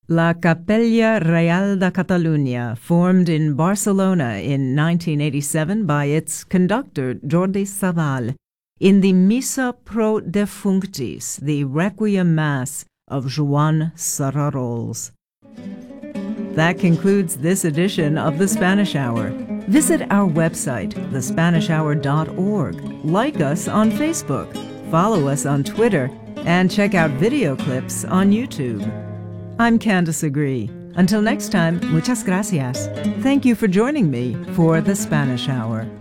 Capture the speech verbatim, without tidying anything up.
La Capella Real de Catalunya, formed in Barcelona in nineteen eighty-seven by its conductor Jordi Savall, in the Missa pro Defunctis, the Requiem Mass of Joan Sararols. That concludes this edition of The Spanish Hour. Visit our website, the spanish hour dot org. Like us on Facebook, follow us on Twitter, and check out video clips on YouTube. I'm Candice Agree. Until next time, muchas gracias. Thank you for joining me for The Spanish Hour.